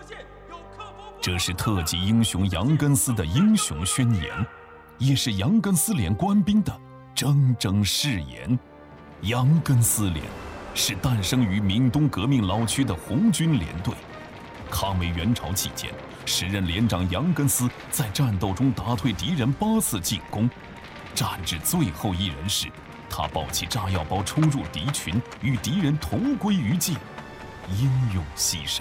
这是特级英雄杨根思的英雄宣言，也是杨根思连官兵的铮铮誓言。杨根思连是诞生于闽东革命老区的红军连队。抗美援朝期间，时任连长杨根思在战斗中打退敌人8次进攻，战至最后一人时，他抱起炸药包冲入敌群，与敌人同归于尽，英勇牺牲。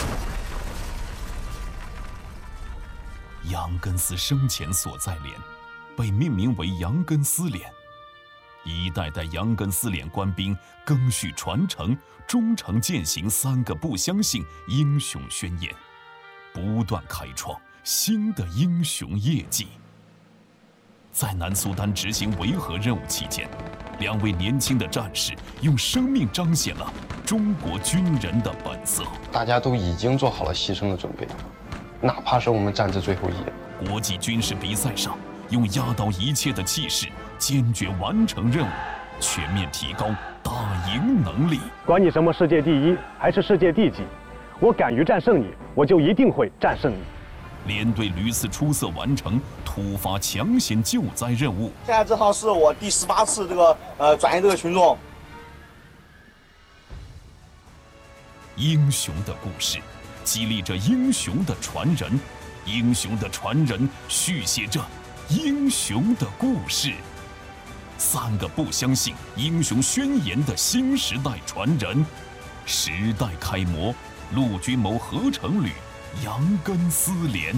杨根思生前所在连被命名为杨根思连，一代代杨根思连官兵赓续传承，忠诚践行3个不相信英雄宣言，不断开创新的英雄业绩。在南苏丹执行维和任务期间，2位年轻的战士用生命彰显了中国军人的本色。 大家都已经做好了牺牲的准备，哪怕是我们战至最后一人。 国际军事比赛上，用压倒一切的气势，坚决完成任务，全面提高打赢能力。 管你什么世界第1还是世界第几，我敢于战胜你，我就一定会战胜你。 连队屡次出色完成突发抢险救灾任务。 现在正好是我第18次转移这个群众。 英雄的故事，激励着英雄的传人，英雄的传人续写着英雄的故事。3个不相信英雄宣言的新时代传人，时代楷模，陆军某合成旅杨根思连。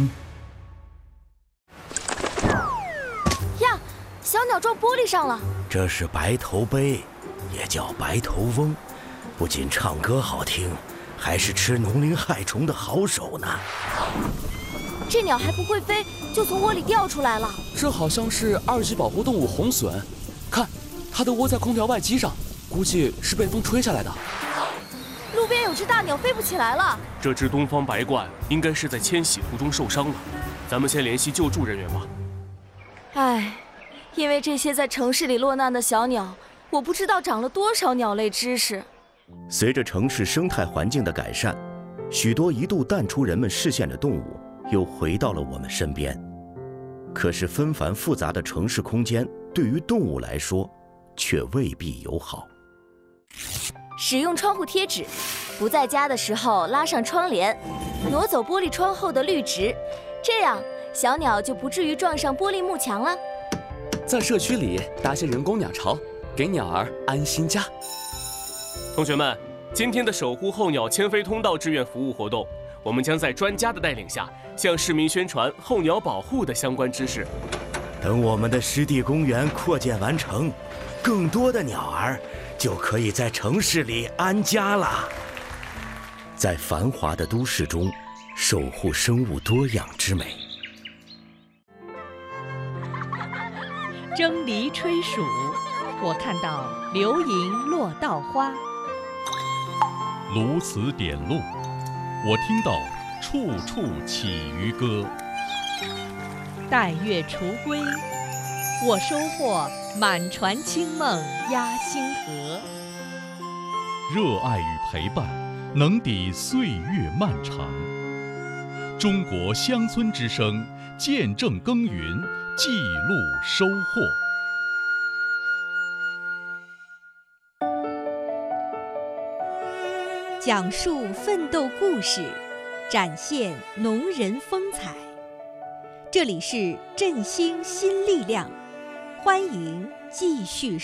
呀，小鸟撞玻璃上了。 这是白头鹎，也叫白头翁，不仅唱歌好听，还是吃农林害虫的好手呢。 这鸟还不会飞，就从窝里掉出来了。 这好像是2级保护动物红隼，看，它的窝在空调外机上，估计是被风吹下来的。 路边有只大鸟飞不起来了。 这只东方白鹳应该是在迁徙途中受伤了，咱们先联系救助人员吧。 唉，因为这些在城市里落难的小鸟，我不知道长了多少鸟类知识。 随着城市生态环境的改善，许多一度淡出人们视线的动物又回到了我们身边。可是纷繁复杂的城市空间对于动物来说却未必友好。 使用窗户贴纸，不在家的时候拉上窗帘，挪走玻璃窗后的绿植，这样小鸟就不至于撞上玻璃幕墙了。 在社区里搭些人工鸟巢，给鸟儿安心家。 同学们，今天的守护候鸟迁飞通道志愿服务活动，我们将在专家的带领下，向市民宣传候鸟保护的相关知识。 等我们的湿地公园扩建完成，更多的鸟儿就可以在城市里安家了。在繁华的都市中，守护生物多样之美。 蒸梨吹暑，我看到流萤落稻花。 鸬鹚点路，我听到处处起渔歌。 待月雏归，我收获满船清梦压星河。 热爱与陪伴，能抵岁月漫长。中国乡村之声，见证耕耘，记录收获。 讲述奋斗故事，展现农人风采。这里是振兴新力量，欢迎继续